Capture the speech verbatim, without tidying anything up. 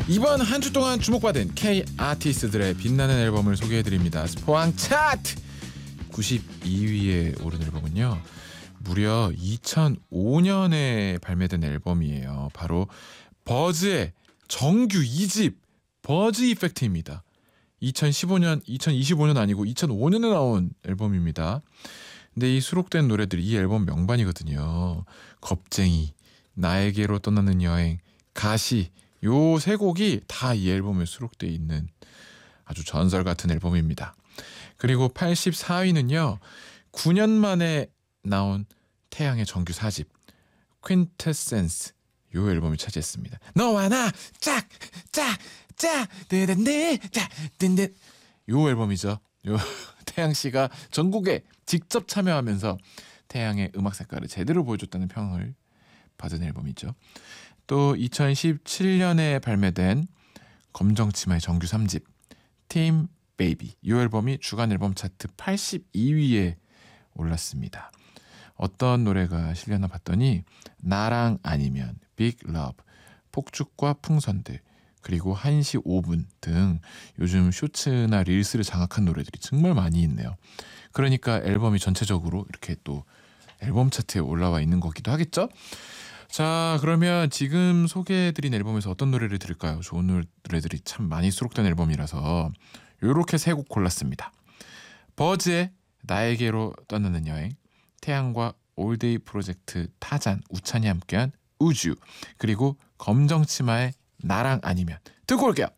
이번 한 주 동안 주목받은 K 아티스트들의 빛나는 앨범을 소개해드립니다. 스포앙 차트 구십이 위에 오른 앨범은요, 무려 이천오 년에 발매된 앨범이에요. 바로 버즈의 정규 이 집 버즈 이펙트입니다. 이천십오 년, 이천이십오 년 아니고 이천오 년에 나온 앨범입니다. 근데 이 수록된 노래들이 이 앨범 명반이거든요. 겁쟁이, 나에게로 떠나는 여행, 가시, 요 세 곡이 다 이 앨범에 수록되어 있는 아주 전설 같은 앨범입니다. 그리고 팔십사 위는요, 구 년 만에 나온 태양의 정규 사 집 퀸테센스, 요 앨범이 차지했습니다. 너와 나 짝! 짝! 짝! 드든드! 짝! 든든! 요 앨범이죠. 요 태양씨가 전국에 직접 참여하면서 태양의 음악 색깔을 제대로 보여줬다는 평을 받은 앨범이죠. 또 이천십칠 년에 발매된 검정치마의 정규 삼 집 팀 베이비, 이 앨범이 주간 앨범 차트 팔십이 위에 올랐습니다. 어떤 노래가 실려나 봤더니 나랑 아니면, 빅 러브, 폭죽과 풍선들, 그리고 한 시 오 분 등 요즘 쇼츠나 릴스를 장악한 노래들이 정말 많이 있네요. 그러니까 앨범이 전체적으로 이렇게 또 앨범 차트에 올라와 있는 거기도 하겠죠? 자, 그러면 지금 소개해드린 앨범에서 어떤 노래를 들을까요? 좋은 노래들이 참 많이 수록된 앨범이라서 요렇게 세 곡 골랐습니다. 버즈의 나에게로 떠나는 여행, 태양과 올데이 프로젝트 타잔, 우찬이 함께한 우주, 그리고 검정치마의 나랑 아니면, 듣고 올게요.